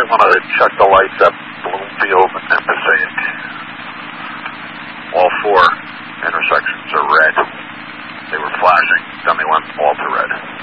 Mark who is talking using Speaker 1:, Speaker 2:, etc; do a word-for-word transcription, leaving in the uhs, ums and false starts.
Speaker 1: want to check the lights at Bloomfield and Passaic. All four intersections are red. They were flashing, then they went all to red.